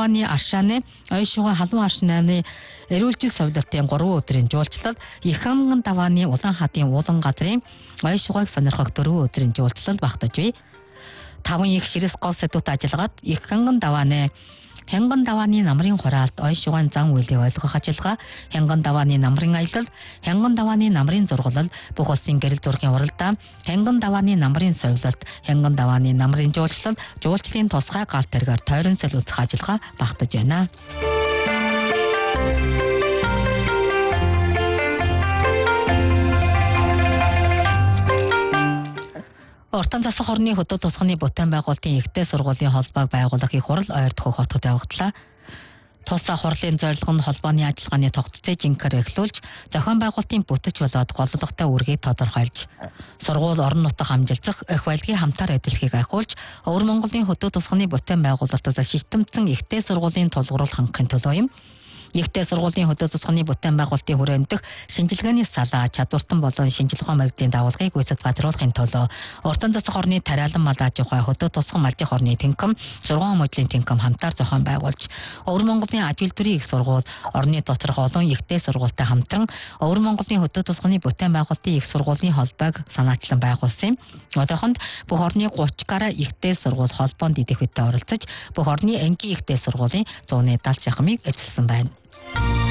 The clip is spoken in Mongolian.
давааны аршааны ойшугай халуун аршааны эрүүлжил совилтын 3 өдрийн жуулчлал их ханган давааны улаан хадын уулан газрын ойшугайг сонирхох 4 өдрийн жуулчлал багтаж бий. 5 их ширэс гол сэдвүүд ажиллагаад их ханган давааны Хянган давааны намрын хураалт ойшугайн зан үйлийг ойлгох ажиллагаа, хянган давааны намрын аялал, хянган давааны намрын зургалал, бүх улсын гэрэл зургийн уралдаан, хянган давааны намрын совилалт, хянган давааны намрын жуулчлал, жуулчлалын тусгай гал тэргээр тойрон сэл үзэх ажиллагаа багтаж байна. Уртан засах орны хөдөө тусганы бүтээн байгуулалтын ихтэй сургуулийн холбоог байгуулах их хурал ойр дохио хотод явагдлаа. Тусаа хурлын зорилго нь холбооны ажиллагааны тогтцоог жинхэнэ эхлүүлж, зохион байгуулалтын бүтэц болоод голлогтой үүргийг тодорхойлж, сургууль орон нутаг хамжилзах их баялагын хамтаар эзлэхийг ахиулж, Өвөр Монголын хөдөө тусганы бүтээн байгуулалтаас шилтэмцэн ихтэй сургуулийн тулгуур хангахын төлөө юм. Ихтэй сургуулийн хөдөө тусганы бүтээн байгуулалтын хүрээндх шинжилгээний салаа, чадвартан болон шинжилгээ мэргэжлийн давалгыг үүсэт гадруулахын төлөө уртан засах орны тариалан мал аж ахуй хөдөө тусган малжих орны тэнхим, сургууль мужийн тэнхим хамтаар зохион байгуулж, Өвөр Монголын аж үйлдвэрийн их сургууль, орны доторх олон ихтэй сургуультай хамтран Өвөр Монголын хөдөө тусганы бүтээн байгуулалтын их сургуулийн холбоог санаачлан байгуулсан юм. Одоохонд бүх орны 30 гаруй ихтэй сургууль холбоонд идэвхтэй оролцож, бүх орны ангийн ихтэй сургуулийн 170 жахмыг эзэлсэн байна.